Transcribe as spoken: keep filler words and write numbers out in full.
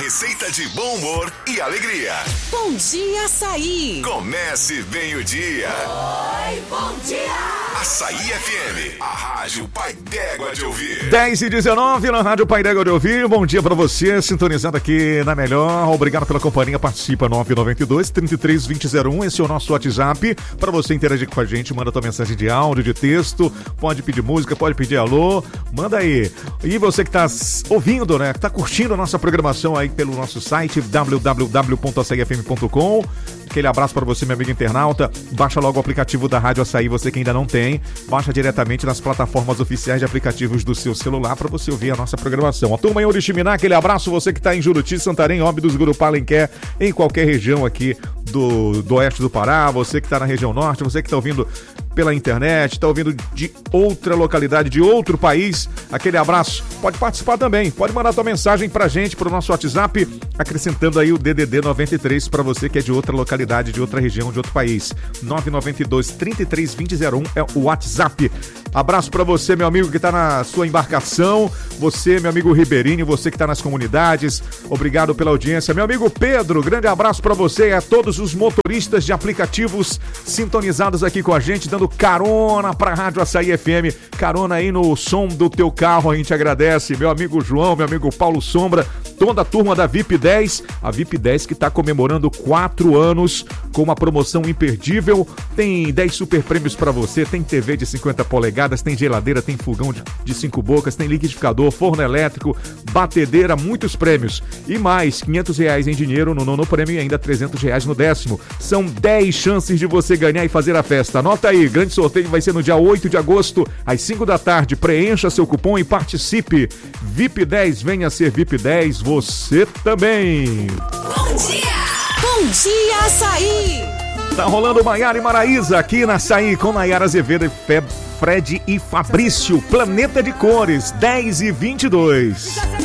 receita de bom humor e alegria. Bom dia, Açaí. Comece bem o dia. Oi, bom dia. Açaí F M, a rádio Pai D'Égua de ouvir. dez e dezenove na rádio Pai D'Égua de ouvir. Bom dia pra você, sintonizado aqui na melhor. Obrigado pela companhia. Participa nove nove dois, três três dois zero zero um. Esse é o nosso WhatsApp. Pra você interagir com a gente, manda tua mensagem de áudio, de texto. Pode pedir música, pode pedir alô. Manda aí. E você que tá ouvindo, né? Que tá curtindo a nossa programação aí pelo nosso site w w w ponto açaí f m ponto com. Aquele abraço para você, meu amigo internauta. Baixa logo o aplicativo da Rádio Açaí, você que ainda não tem. Baixa diretamente nas plataformas oficiais de aplicativos do seu celular para você ouvir a nossa programação. A turma em Oriximiná, aquele abraço. Você que está em Juruti, Santarém, Óbidos, Gurupá, Lenquer, em qualquer região aqui do, do oeste do Pará. Você que está na região norte, você que está ouvindo pela internet, está ouvindo de outra localidade, de outro país, aquele abraço. Pode participar também, pode mandar tua mensagem pra gente, pro nosso WhatsApp, acrescentando aí o D D D noventa e três para você que é de outra localidade, de outra região, de outro país. nove nove dois, três três dois zero um é o WhatsApp. Abraço pra você, meu amigo que tá na sua embarcação, você, meu amigo Ribeirinho, você que tá nas comunidades, obrigado pela audiência. Meu amigo Pedro, grande abraço pra você e a todos os motoristas de aplicativos sintonizados aqui com a gente, dando carona pra Rádio Açaí F M, carona aí no som do teu carro, a gente agradece. Meu amigo João, meu amigo Paulo Sombra, toda a turma da V I P dez, a V I P dez que tá comemorando quatro anos com uma promoção imperdível, tem dez super prêmios pra você, tem T V de cinquenta polegadas, tem geladeira, tem fogão de, de cinco bocas, tem liquidificador, forno elétrico, batedeira, muitos prêmios e mais, quinhentos reais em dinheiro no nono prêmio e ainda trezentos reais no décimo. São dez chances de você ganhar e fazer a festa. Anota aí, grande sorteio vai ser no dia oito de agosto, às cinco da tarde. Preencha seu cupom e participe. V I P dez, venha ser V I P dez, você também. Bom dia! Bom dia, Açaí! Tá rolando Maiara e Maraísa aqui na Açaí com Nayara Azevedo e Fe... Fred e Fabrício. Planeta de Cores, dez e vinte e dois.